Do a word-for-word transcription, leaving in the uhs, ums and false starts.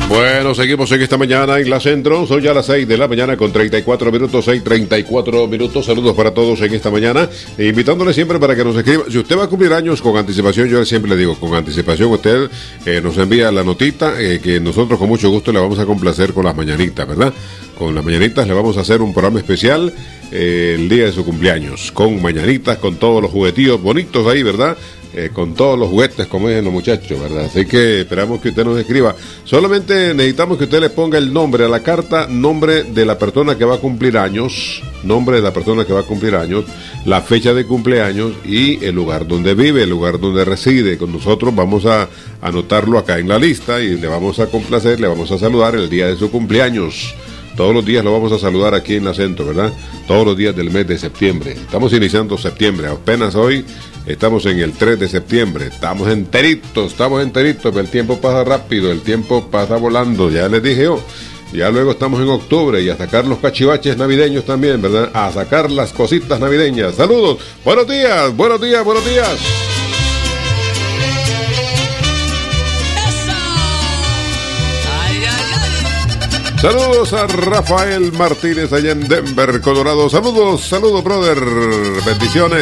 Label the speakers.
Speaker 1: Bueno, seguimos en esta mañana en la Centro. Son ya las seis de la mañana con treinta y cuatro minutos, seis treinta y cuatro minutos. Saludos para todos en esta mañana. E invitándole siempre para que nos escriba. Si usted va a cumplir años con anticipación, yo siempre le digo, con anticipación usted eh, nos envía la notita, eh, que nosotros con mucho gusto le vamos a complacer con las mañanitas, ¿verdad? Con las mañanitas le vamos a hacer un programa especial eh, el día de su cumpleaños. Con mañanitas, con todos los juguetillos bonitos ahí, ¿verdad? Eh, con todos los juguetes como dicen los muchachos, ¿verdad? Así que esperamos que usted nos escriba. Solamente necesitamos que usted le ponga el nombre a la carta, nombre de la persona que va a cumplir años, nombre de la persona que va a cumplir años, la fecha de cumpleaños y el lugar donde vive, el lugar donde reside. Con nosotros vamos a anotarlo acá en la lista y le vamos a complacer, le vamos a saludar el día de su cumpleaños. Todos los días lo vamos a saludar aquí en la Centro, ¿verdad? Todos los días del mes de septiembre. Estamos iniciando septiembre. Apenas hoy estamos en el tres de septiembre. Estamos enteritos, estamos enteritos. El tiempo pasa rápido, el tiempo pasa volando. Ya les dije yo. Ya luego estamos en octubre y a sacar los cachivaches navideños también, ¿verdad? A sacar las cositas navideñas. Saludos. Buenos días, buenos días, buenos días. Saludos a Rafael Martínez allá en Denver, Colorado. Saludos, saludos, brother. Bendiciones.